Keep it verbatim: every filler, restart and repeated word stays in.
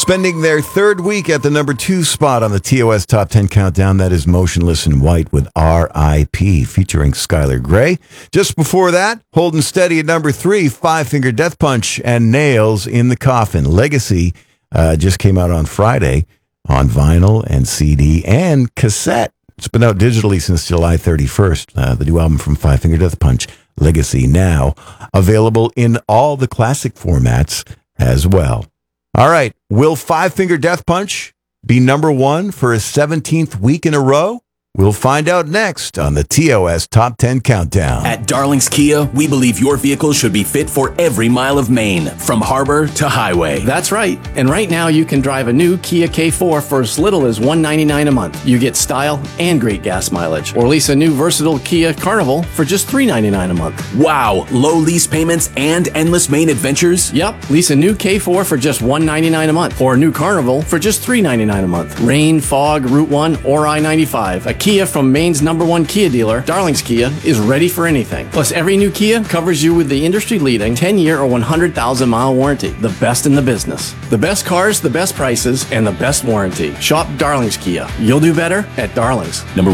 Spending their third week at the number two spot on the T O S Top ten Countdown, that is Motionless in White with R I P featuring Skylar Grey. Just before that, holding steady at number three, Five Finger Death Punch and Nails in the Coffin. Legacy uh, just came out on Friday on vinyl and C D and cassette. It's been out digitally since July thirty-first. Uh, the new album from Five Finger Death Punch, Legacy, now available in all the classic formats as well. All right, will Five Finger Death Punch be number one for a seventeenth week in a row? We'll find out next on the T O S Top ten Countdown. At Darling's Kia, we believe your vehicle should be fit for every mile of Maine, from harbor to highway. That's right. And right now you can drive a new Kia K four for as little as one hundred ninety-nine dollars a month. You get style and great gas mileage. Or lease a new versatile Kia Carnival for just three hundred ninety-nine dollars a month. Wow, low lease payments and endless Maine adventures? Yep, lease a new K four for just one hundred ninety-nine dollars a month. Or a new Carnival for just three hundred ninety-nine dollars a month. Rain, fog, Route one, or I ninety-five. A Kia from Maine's number one Kia dealer, Darling's Kia, is ready for anything. Plus, every new Kia covers you with the industry-leading ten-year or one hundred thousand mile warranty, the best in the business. The best cars, the best prices, and the best warranty. Shop Darling's Kia. You'll do better at Darling's. Number